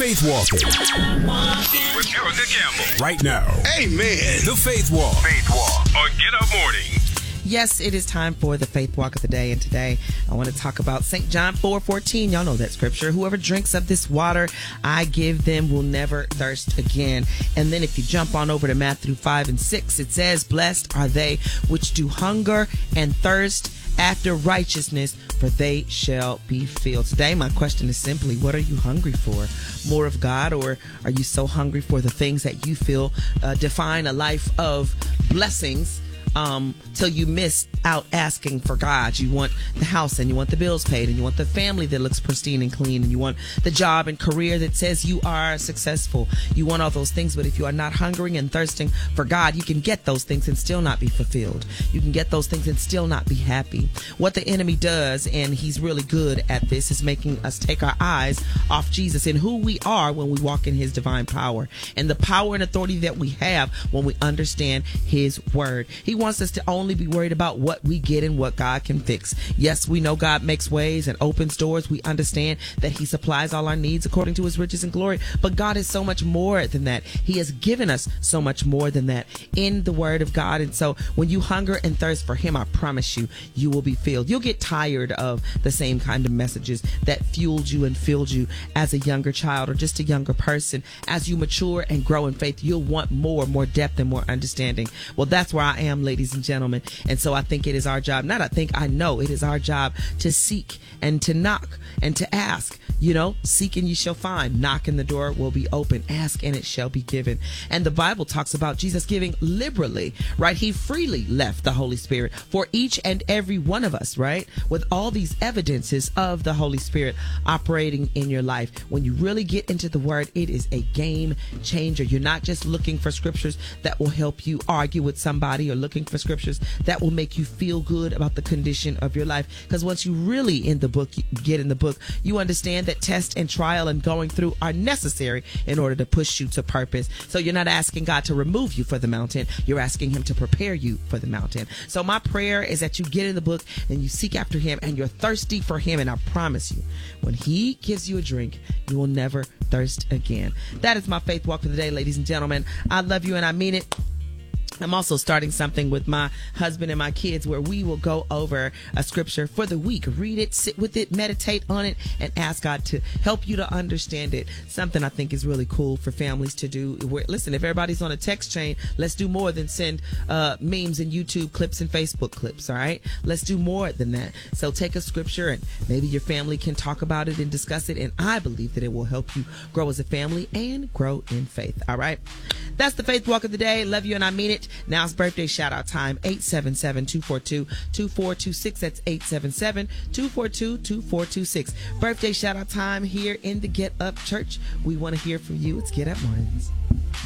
Faith Walking with Erica Campbell. right now. Amen. The Faith Walk. Faith Walk on Get Up Morning. Yes, it is time for the Faith Walk of the day, and today I want to talk about St. John 4:14. Y'all know that scripture. Whoever drinks of this water I give them will never thirst again. And then if you jump on over to Matthew 5 and 6, it says, blessed are they which do hunger and thirst after righteousness, for they shall be filled. Today, my question is simply, what are you hungry for? More of God, or are you so hungry for the things that you feel define a life of blessings till you miss out asking for God? You want the house and you want the bills paid and you want the family that looks pristine and clean and you want the job and career that says you are successful. You want all those things, but if you are not hungering and thirsting for God, you can get those things and still not be fulfilled. You can get those things and still not be happy. What the enemy does, and he's really good at this, is making us take our eyes off Jesus and who we are when we walk in his divine power and the power and authority that we have when we understand his word. He wants us to only be worried about what we get and what God can fix. Yes, we know God makes ways and opens doors. We understand that he supplies all our needs according to his riches and glory. But God is so much more than that. He has given us so much more than that in the word of God. And so when you hunger and thirst for him, I promise you, you will be filled. You'll get tired of the same kind of messages that fueled you and filled you as a younger child or just a younger person. As you mature and grow in faith, you'll want more depth and more understanding. Well, that's where I am, ladies and gentlemen. And so I think it is our job, I know it is our job to seek and to knock and to ask. You know, seek and you shall find. Knock and the door will be open. Ask and it shall be given. And the Bible talks about Jesus giving liberally, right? He freely left the Holy Spirit for each and every one of us, right? With all these evidences of the Holy Spirit operating in your life. When you really get into the word, it is a game changer. You're not just looking for scriptures that will help you argue with somebody or looking for scriptures that will make you feel good about the condition of your life. Because once you really get in the book, you understand that test and trial and going through are necessary in order to push you to purpose. So you're not asking God to remove you for the mountain. You're asking him to prepare you for the mountain. So my prayer is that you get in the book and you seek after him and you're thirsty for him. And I promise you, when he gives you a drink, you will never thirst again. That is my faith walk for the day, ladies and gentlemen. I love you and I mean it. I'm also starting something with my husband and my kids where we will go over a scripture for the week. Read it, sit with it, meditate on it, and ask God to help you to understand it. Something I think is really cool for families to do. Listen, if everybody's on a text chain, let's do more than send memes and YouTube clips and Facebook clips, all right? Let's do more than that. So take a scripture and maybe your family can talk about it and discuss it, and I believe that it will help you grow as a family and grow in faith, all right? That's the Faith Walk of the day. Love you and I mean it. Now it's birthday shout out time. 877-242-2426. That's 877-242-2426. Birthday shout out time here in the Get Up Church. We want to hear from you. It's Get Up Mornings.